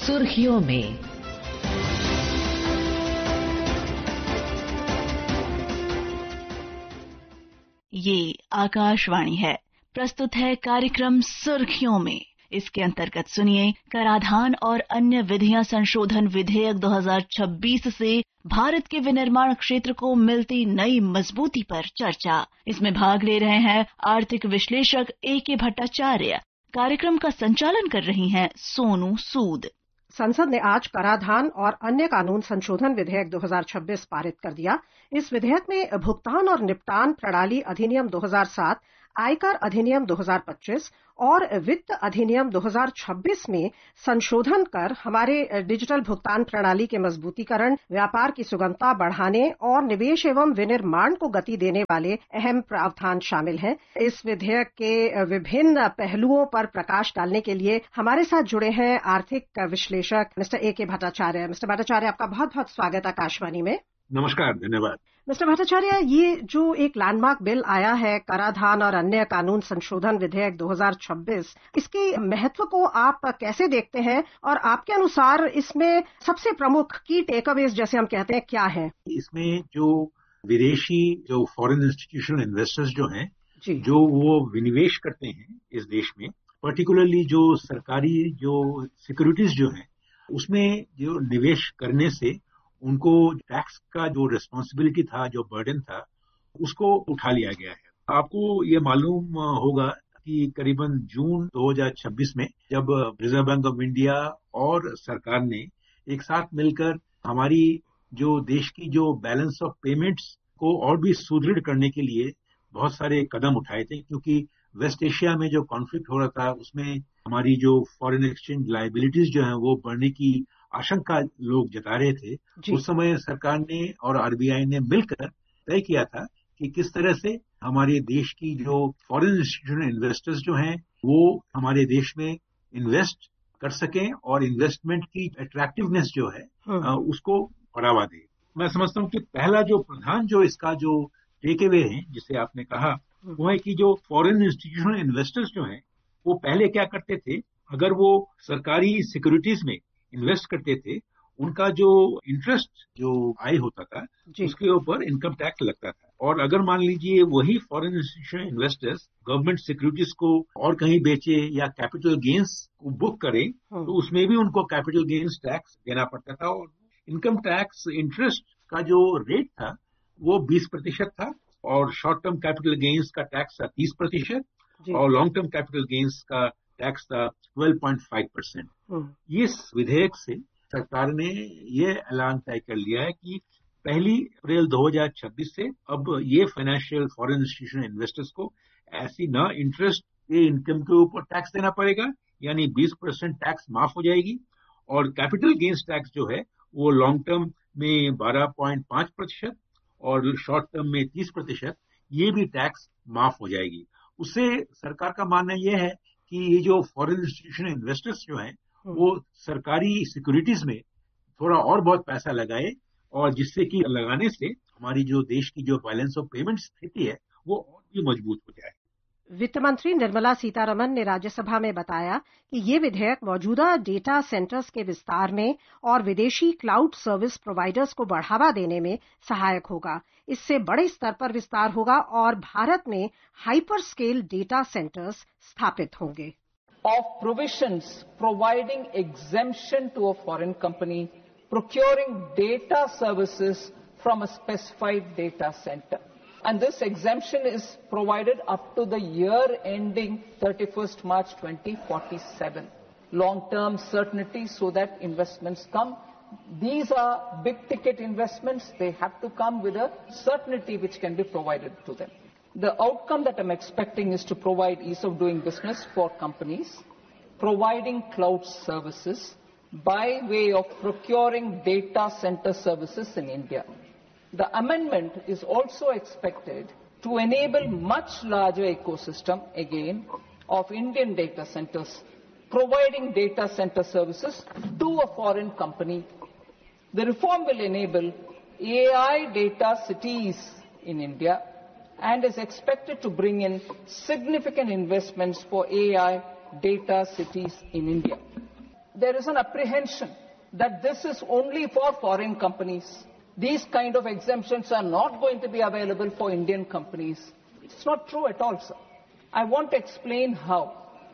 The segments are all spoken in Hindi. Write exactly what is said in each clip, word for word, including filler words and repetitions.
सुर्खियों में। ये आकाशवाणी है। प्रस्तुत है कार्यक्रम सुर्खियों में। इसके अंतर्गत सुनिए कराधान और अन्य विधियां संशोधन विधेयक दो हज़ार छब्बीस से भारत के विनिर्माण क्षेत्र को मिलती नई मजबूती पर चर्चा। इसमें भाग ले रहे हैं आर्थिक विश्लेषक ए के भट्टाचार्य। कार्यक्रम का संचालन कर रही हैं सोनू सूद। संसद ने आज कराधान और अन्य कानून संशोधन विधेयक दो हज़ार छब्बीस पारित कर दिया। इस विधेयक में भुगतान और निपटान प्रणाली अधिनियम दो हज़ार सात, आयकर अधिनियम दो हज़ार पच्चीस और वित्त अधिनियम दो हज़ार छब्बीस में संशोधन कर हमारे डिजिटल भुगतान प्रणाली के मजबूतीकरण, व्यापार की सुगमता बढ़ाने और निवेश एवं विनिर्माण को गति देने वाले अहम प्रावधान शामिल हैं। इस विधेयक के विभिन्न पहलुओं पर प्रकाश डालने के लिए हमारे साथ जुड़े हैं आर्थिक विश्लेषक मिस्टर ए के भट्टाचार्य। मिस्टर भट्टाचार्य, आपका बहुत बहुत स्वागत आकाशवाणी में। नमस्कार, धन्यवाद। मिस्टर भट्टाचार्य, ये जो एक लैंडमार्क बिल आया है कराधान और अन्य कानून संशोधन विधेयक दो हज़ार छब्बीस, इसके महत्व को आप कैसे देखते हैं और आपके अनुसार इसमें सबसे प्रमुख की टेकअवेज जैसे हम कहते हैं क्या है? इसमें जो विदेशी जो फॉरेन इंस्टीट्यूशनल इन्वेस्टर्स जो हैं, जो वो विनिवेश करते हैं इस देश में, पर्टिकुलरली जो सरकारी जो सिक्योरिटीज जो हैं, उसमें जो निवेश करने से उनको टैक्स का जो रिस्पॉन्सिबिलिटी था, जो बर्डन था, उसको उठा लिया गया है। आपको ये मालूम होगा कि करीबन जून दो हज़ार छब्बीस में जब रिजर्व बैंक ऑफ इंडिया और सरकार ने एक साथ मिलकर हमारी जो देश की जो बैलेंस ऑफ पेमेंट्स को और भी सुदृढ़ करने के लिए बहुत सारे कदम उठाए थे, क्योंकि वेस्ट एशिया में जो कॉन्फ्लिक्ट हो रहा था उसमें हमारी जो फॉरेन एक्सचेंज लायबिलिटीज जो हैं वो बढ़ने की आशंका लोग जता रहे थे। उस समय सरकार ने और आरबीआई ने मिलकर तय किया था कि किस तरह से हमारे देश की जो फॉरेन इंस्टीट्यूशनल इन्वेस्टर्स जो हैं वो हमारे देश में इन्वेस्ट कर सकें और इन्वेस्टमेंट की अट्रैक्टिवनेस जो है उसको बढ़ावा दे। मैं समझता हूँ कि पहला जो प्रधान जो इसका जो टेक अवे है, जिसे आपने कहा, वो है कि जो फॉरेन इंस्टीट्यूशनल इन्वेस्टर्स जो हैं वो पहले क्या करते थे, अगर वो सरकारी सिक्योरिटीज में इन्वेस्ट करते थे, उनका जो इंटरेस्ट जो आय होता था उसके ऊपर इनकम टैक्स लगता था। और अगर मान लीजिए वही foreign institutional investors government securities को और कहीं बेचे या कैपिटल गेन्स को बुक करें तो उसमें भी उनको कैपिटल गेन्स टैक्स देना पड़ता था। और इनकम टैक्स इंटरेस्ट का जो रेट था वो बीस प्रतिशत था और शॉर्ट टर्म कैपिटल गेन्स का टैक्स था तीस प्रतिशत और लॉन्ग टर्म कैपिटल गेन्स का टैक्स था बारह पॉइंट पाँच परसेंट। इस विधेयक से सरकार ने ये ऐलान तय कर लिया है कि पहली अप्रैल दो हज़ार छब्बीस से अब ये फाइनेंशियल फॉरेन इंस्टीट्यूशनल इन्वेस्टर्स को ऐसी ना इंटरेस्ट के इनकम के ऊपर टैक्स देना पड़ेगा, यानी बीस परसेंट टैक्स माफ हो जाएगी, और कैपिटल गेन्स टैक्स जो है वो लॉन्ग टर्म में बारह पॉइंट पाँच प्रतिशत और शॉर्ट टर्म में तीस प्रतिशत ये भी टैक्स माफ हो जाएगी। उससे सरकार का मानना यह है कि ये जो फॉरेन इंस्टीट्यूशनल इन्वेस्टर्स जो हैं वो सरकारी सिक्योरिटीज में थोड़ा और बहुत पैसा लगाए, और जिससे कि लगाने से हमारी जो देश की जो बैलेंस ऑफ पेमेंट स्थिति है वो और भी मजबूत हो जाए। वित्त मंत्री निर्मला सीतारमण ने राज्यसभा में बताया कि ये विधेयक मौजूदा डेटा सेंटर्स के विस्तार में और विदेशी क्लाउड सर्विस प्रोवाइडर्स को बढ़ावा देने में सहायक होगा। इससे बड़े स्तर पर विस्तार होगा और भारत में हाइपर स्केल डेटा सेंटर्स स्थापित होंगे। Of provisions providing exemption to a foreign company procuring data services from a specified data center. And this exemption is provided up to the year ending thirty-first March twenty forty-seven. Long-term certainty so that investments come. These are big ticket investments. They have to come with a certainty which can be provided to them. The outcome that I'm expecting is to provide ease of doing business for companies, providing cloud services by way of procuring data center services in India. The amendment is also expected to enable much larger ecosystem, again, of Indian data centers, providing data center services to a foreign company. The reform will enable A I data cities in India and is expected to bring in significant investments for A I data cities in India. there is an apprehension that this is only for foreign companies. These kind of exemptions are not going to be available for Indian companies. It's not true at all, sir. I want to explain how.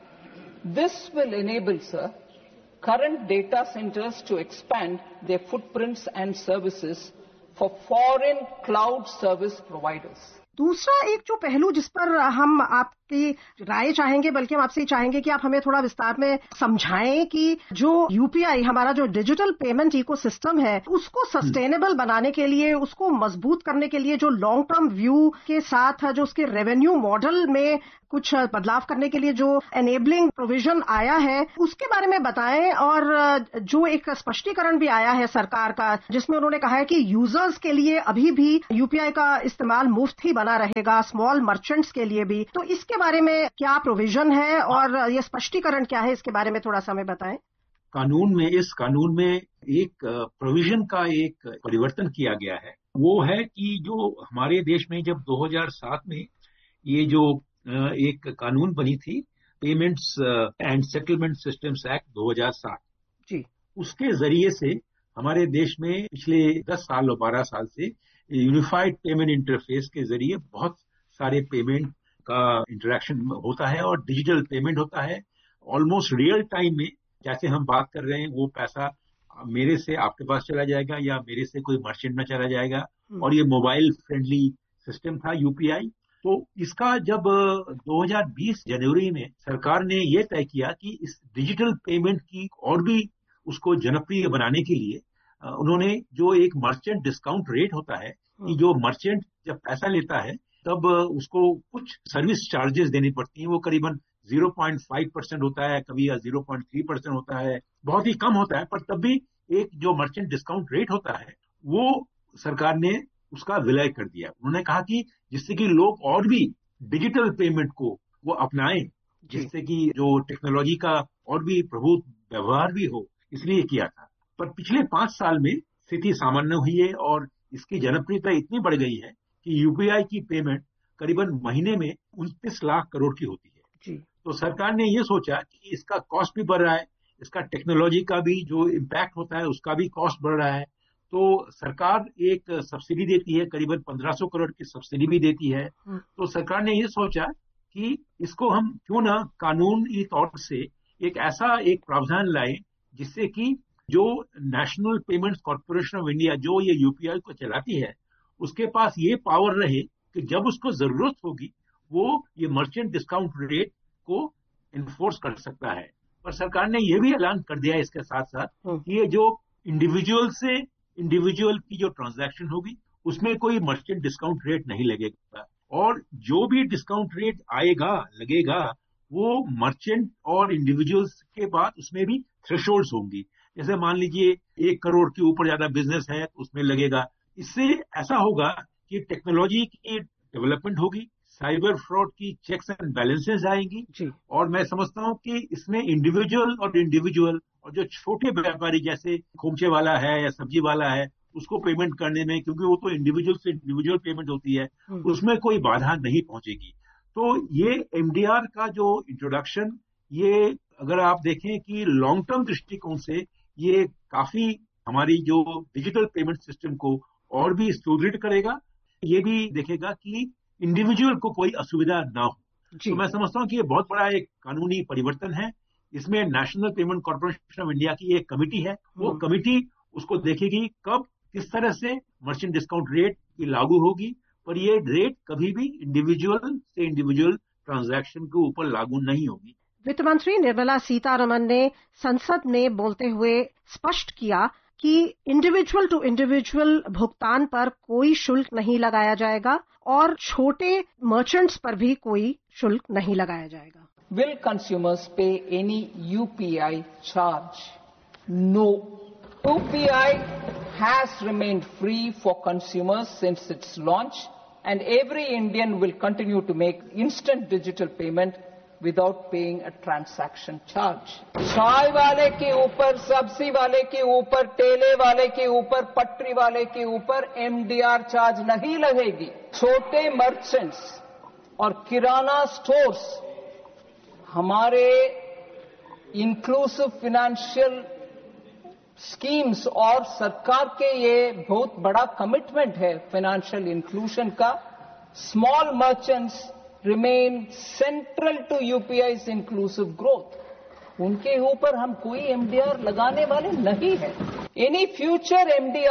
This will enable, sir, current data centers to expand their footprints and services for foreign cloud service providers. दूसरा एक जो पहलू जिस पर हम आपकी राय चाहेंगे, बल्कि हम आपसे चाहेंगे कि आप हमें थोड़ा विस्तार में समझाएं कि जो यूपीआई हमारा जो डिजिटल पेमेंट इकोसिस्टम है उसको सस्टेनेबल बनाने के लिए, उसको मजबूत करने के लिए जो लॉन्ग टर्म व्यू के साथ जो उसके रेवेन्यू मॉडल में कुछ बदलाव करने के लिए जो एनेबलिंग प्रोविजन आया है उसके बारे में बताएं। और जो एक स्पष्टीकरण भी आया है सरकार का जिसमें उन्होंने कहा है कि यूजर्स के लिए अभी भी यूपीआई का इस्तेमाल मुफ्त ही बना रहेगा, स्मॉल मर्चेंट्स के लिए भी। तो इसके बारे में क्या प्रोविजन है और ये स्पष्टीकरण क्या है, इसके बारे में थोड़ा सा हमें बताएं। कानून में, इस कानून में एक प्रोविजन का एक परिवर्तन किया गया है। वो है कि जो हमारे देश में जब दो हज़ार सात में ये जो एक कानून बनी थी, payments and settlement systems act दो हज़ार सात जी, उसके जरिए से हमारे देश में पिछले दस साल और बारह साल से यूनिफाइड पेमेंट इंटरफेस के जरिए बहुत सारे पेमेंट का इंटरेक्शन होता है और डिजिटल पेमेंट होता है। ऑलमोस्ट रियल टाइम में जैसे हम बात कर रहे हैं वो पैसा मेरे से आपके पास चला जाएगा या मेरे से कोई मर्चेंट में चला जाएगा। और ये मोबाइल फ्रेंडली सिस्टम था यूपीआई। तो इसका जब दो हज़ार बीस जनवरी में सरकार ने ये तय किया कि इस डिजिटल पेमेंट की और भी उसको जनप्रिय बनाने के लिए उन्होंने जो एक मर्चेंट डिस्काउंट रेट होता है कि जो मर्चेंट जब पैसा लेता है तब उसको कुछ सर्विस चार्जेस देनी पड़ती हैं, वो करीबन ज़ीरो पॉइंट फाइव परसेंट होता है, कभी ज़ीरो पॉइंट थ्री परसेंट होता है, बहुत ही कम होता है, पर तब भी एक जो मर्चेंट डिस्काउंट रेट होता है वो सरकार ने उसका विलय कर दिया। उन्होंने कहा कि जिससे कि लोग और भी डिजिटल पेमेंट को वो अपनाएं, जिससे कि जो टेक्नोलॉजी का और भी प्रभुत्व व्यवहार भी हो, इसलिए किया था। पर पिछले पांच साल में स्थिति सामान्य हुई है और इसकी जनप्रियता इतनी बढ़ गई है कि यूपीआई की पेमेंट करीबन महीने में उनतीस लाख करोड़ की होती है जी। तो सरकार ने ये सोचा कि इसका कॉस्ट भी बढ़ रहा है, इसका टेक्नोलॉजी का भी जो इम्पैक्ट होता है उसका भी कॉस्ट बढ़ रहा है। तो सरकार एक सब्सिडी देती है, करीबन पंद्रह सौ करोड़ की सब्सिडी भी देती है। तो सरकार ने ये सोचा कि इसको हम क्यों ना कानूनी तौर से एक ऐसा एक प्रावधान लाए जिससे कि जो national payments corporation of India जो ये यूपीआई को चलाती है उसके पास ये पावर रहे कि जब उसको जरूरत होगी वो ये मर्चेंट डिस्काउंट रेट को इन्फोर्स कर सकता है। पर सरकार ने ये भी ऐलान कर दिया है इसके साथ साथ कि ये जो इंडिविजुअल से इंडिविजुअल की जो ट्रांजैक्शन होगी उसमें कोई मर्चेंट डिस्काउंट रेट नहीं लगेगा और जो भी डिस्काउंट रेट आएगा लगेगा वो मर्चेंट और इंडिविजुअल्स के बाद उसमें भी थ्रेशोल्ड्स होंगी। जैसे मान लीजिए एक करोड़ के ऊपर ज्यादा बिजनेस है तो उसमें लगेगा। इससे ऐसा होगा कि टेक्नोलॉजी की डेवलपमेंट होगी, साइबर फ्रॉड की चेक्स एंड बैलेंसेस आएंगी जी। और मैं समझता हूँ कि इसमें इंडिविजुअल और इंडिविजुअल और जो छोटे व्यापारी जैसे खोमचे वाला है या सब्जी वाला है उसको पेमेंट करने में, क्योंकि वो तो इंडिविजुअल से इंडिविजुअल पेमेंट होती है, उसमें कोई बाधा नहीं पहुंचेगी। तो ये एमडीआर का जो इंट्रोडक्शन, ये अगर आप देखें कि लॉन्ग टर्म दृष्टिकोण से ये काफी हमारी जो डिजिटल पेमेंट सिस्टम को और भी सुदृढ़ करेगा। ये भी देखेगा कि इंडिविजुअल को कोई असुविधा ना हो। तो मैं समझता हूँ कि ये बहुत बड़ा एक कानूनी परिवर्तन है। इसमें national payment corporation of India की एक कमेटी है, वो कमेटी उसको देखेगी कब किस तरह से मर्चेंट डिस्काउंट रेट की लागू होगी, पर ये रेट कभी भी इंडिविजुअल से इंडिविजुअल ट्रांजैक्शन के ऊपर लागू नहीं होगी। वित्त मंत्री निर्मला सीतारमण ने संसद में बोलते हुए स्पष्ट किया कि इंडिविजुअल टू इंडिविजुअल भुगतान पर कोई शुल्क नहीं लगाया जाएगा और छोटे मर्चेंट्स पर भी कोई शुल्क नहीं लगाया जाएगा। Will consumers pay any U P I charge? No. U P I has remained free for consumers since its launch, and every Indian will continue to make instant digital payment without paying a transaction charge. चाय वाले के ऊपर, सब्जी वाले के ऊपर, ठेले वाले के ऊपर, पटरी वाले के ऊपर एमडीआर चार्ज नहीं लगेगी। छोटे मर्चेंट्स और किराना स्टोर्स हमारे इंक्लूसिव फाइनेंशियल स्कीम्स और सरकार के ये बहुत बड़ा कमिटमेंट है फाइनेंशियल इंक्लूजन का, small merchants remain central to यूपीआई's inclusive growth. उनके ऊपर हम कोई एमडीआर लगाने वाले नहीं है। Any future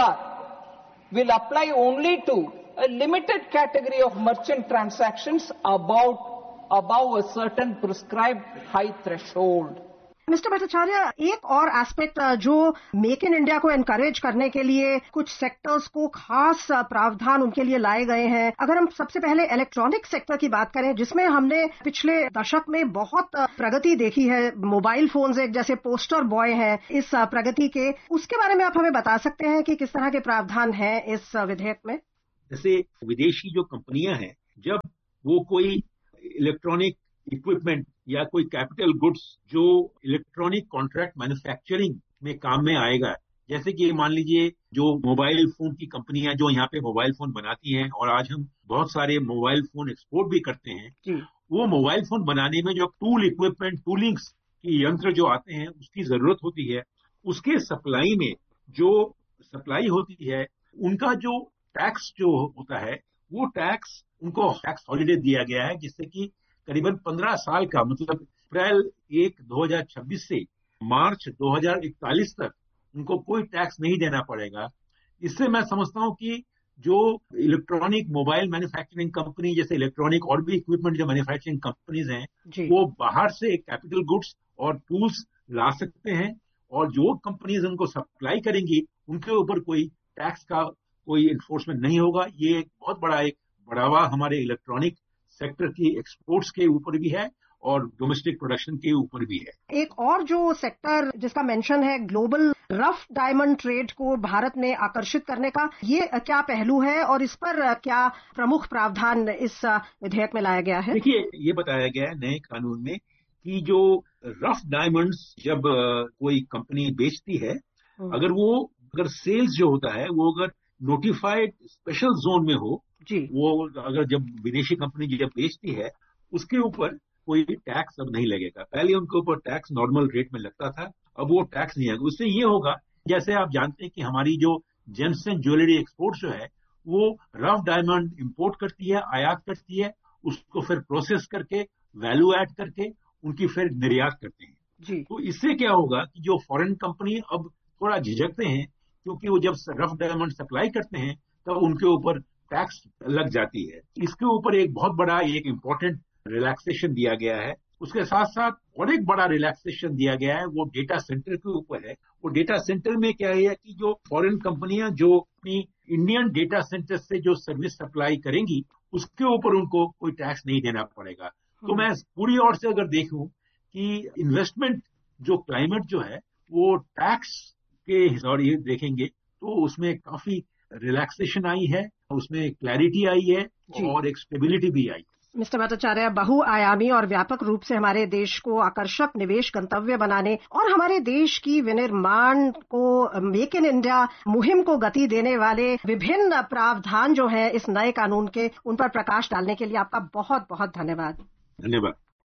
MDR will apply only to a limited category of merchant transactions about above a certain prescribed high threshold. Mister Bhattacharya, एक और एस्पेक्ट जो मेक इन इंडिया को एनकरेज करने के लिए कुछ सेक्टर्स को खास प्रावधान उनके लिए लाए गए हैं। अगर हम सबसे पहले इलेक्ट्रॉनिक सेक्टर की बात करें, जिसमें हमने पिछले दशक में बहुत प्रगति देखी है, मोबाइल फोन्स एक जैसे पोस्टर बॉय है इस प्रगति के, उसके बारे में आप हमें बता सकते हैं कि किस तरह के प्रावधान हैं इस विधेयक में? जैसे विदेशी जो कंपनियां हैं, जब वो कोई इलेक्ट्रॉनिक इक्विपमेंट या कोई कैपिटल गुड्स जो इलेक्ट्रॉनिक कॉन्ट्रैक्ट मैन्युफैक्चरिंग में काम में आएगा, जैसे कि मान लीजिए जो मोबाइल फोन की कंपनियां जो यहाँ पे मोबाइल फोन बनाती हैं और आज हम बहुत सारे मोबाइल फोन एक्सपोर्ट भी करते हैं, वो मोबाइल फोन बनाने में जो टूल इक्विपमेंट टूलिंग्स की यंत्र जो आते हैं उसकी जरूरत होती है, उसके सप्लाई में जो सप्लाई होती है उनका जो टैक्स जो होता है वो टैक्स उनको टैक्स हॉलिडे दिया गया है, जिससे कि करीबन पंद्रह साल का, मतलब अप्रैल एक दो हजार छब्बीस से मार्च दो हजार इकतालीस तक उनको कोई टैक्स नहीं देना पड़ेगा। इससे मैं समझता हूं कि जो इलेक्ट्रॉनिक मोबाइल मैन्युफैक्चरिंग कंपनी जैसे इलेक्ट्रॉनिक और भी इक्विपमेंट जो मैन्युफैक्चरिंग कंपनीज हैं वो बाहर से कैपिटल गुड्स और टूल्स ला सकते हैं, और जो कंपनीज उनको सप्लाई करेंगी उनके ऊपर कोई टैक्स का कोई इन्फोर्समेंट नहीं होगा। ये एक बहुत बड़ा एक बढ़ावा हमारे इलेक्ट्रॉनिक सेक्टर की एक्सपोर्ट्स के ऊपर भी है और डोमेस्टिक प्रोडक्शन के ऊपर भी है। एक और जो सेक्टर जिसका मेंशन है, ग्लोबल रफ डायमंड ट्रेड को भारत में आकर्षित करने का, ये क्या पहलू है और इस पर क्या प्रमुख प्रावधान इस विधेयक में लाया गया है? देखिए, ये बताया गया है नए कानून में कि जो रफ डायमंड्स जब कोई कंपनी बेचती है, अगर वो अगर सेल्स जो होता है वो अगर नोटिफाइड स्पेशल जोन में हो जी, वो अगर जब विदेशी कंपनी जब बेचती है उसके ऊपर कोई टैक्स अब नहीं लगेगा। पहले उनके ऊपर टैक्स नॉर्मल रेट में लगता था, अब वो टैक्स नहीं आएगा। उससे ये होगा, जैसे आप जानते हैं कि हमारी जो जेम्स एंड ज्वेलरी एक्सपोर्ट जो है वो रफ डायमंड इंपोर्ट करती है, आयात करती है, उसको फिर प्रोसेस करके वैल्यू ऐड करके उनकी फिर निर्यात करते हैं जी। तो इससे क्या होगा कि जो फॉरेन कंपनी अब थोड़ा झिझकते हैं, क्योंकि वो जब रफ डायमंड सप्लाई करते हैं तो उनके ऊपर टैक्स लग जाती है। इसके ऊपर एक बहुत बड़ा एक इम्पोर्टेंट रिलैक्सेशन दिया गया है। उसके साथ साथ और एक बड़ा रिलैक्सेशन दिया गया है, वो डेटा सेंटर के ऊपर है। वो डेटा सेंटर में क्या है कि जो फॉरेन कंपनियां जो अपनी इंडियन डेटा सेंटर से जो सर्विस सप्लाई करेंगी उसके ऊपर उनको कोई टैक्स नहीं देना पड़ेगा। तो मैं पूरी ओर से अगर देखूं कि इन्वेस्टमेंट जो क्लाइमेट जो है वो टैक्स के हिसाब से देखेंगे तो उसमें काफी रिलैक्सेशन आई है, उसमें क्लैरिटी आई है और एक स्टेबिलिटी भी आई। मिस्टर भट्टाचार्य, बहुआयामी और व्यापक रूप से हमारे देश को आकर्षक निवेश गंतव्य बनाने और हमारे देश की विनिर्माण को, मेक इन इंडिया मुहिम को गति देने वाले विभिन्न प्रावधान जो हैं इस नए कानून के, उन पर प्रकाश डालने के लिए आपका बहुत बहुत धन्यवाद। धन्यवाद।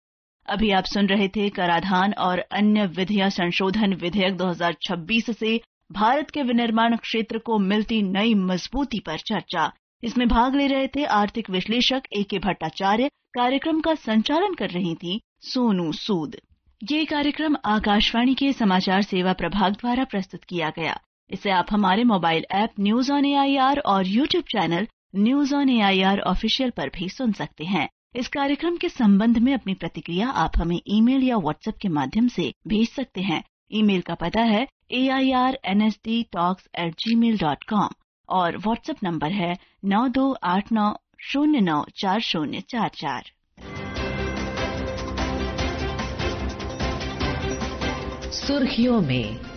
अभी आप सुन रहे थे कराधान और अन्य विधियां संशोधन विधेयक दो हजार छब्बीस से भारत के विनिर्माण क्षेत्र को मिलती नई मजबूती पर चर्चा। इसमें भाग ले रहे थे आर्थिक विश्लेषक ए के भट्टाचार्य। कार्यक्रम का संचालन कर रही थी सोनू सूद। ये कार्यक्रम आकाशवाणी के समाचार सेवा प्रभाग द्वारा प्रस्तुत किया गया। इसे आप हमारे mobile app news on AIR और YouTube channel news on AIR official पर भी सुन सकते हैं। इस कार्यक्रम के संबंध में अपनी प्रतिक्रिया आप हमें ईमेल या व्हाट्सएप के माध्यम से भेज सकते हैं। ईमेल का पता है ए I R N S D talks eight ji mail dot com और व्हाट्सएप नंबर है नौ दो आठ नौ शून्य नौ चार शून्य चार चार। सुर्खियों में